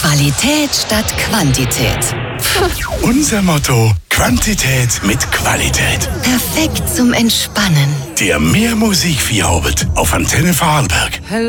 Qualität statt Quantität. Unser Motto: Quantität mit Qualität. Perfekt zum Entspannen. Der Mehr Musik Feierabend auf Antenne Vorarlberg.